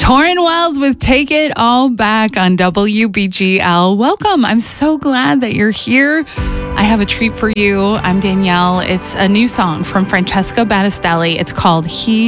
Torrin Wells with Take It All Back on WBGL. Welcome. I'm so glad that you're here. I have a treat for you. I'm Danielle. It's a new song from Francesca Battistelli. It's called He